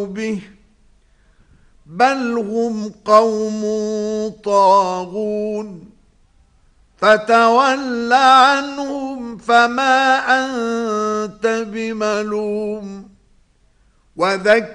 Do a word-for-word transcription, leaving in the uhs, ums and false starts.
به بل هم قوم طاغون فتول عنهم فما أنت بملوم وذكر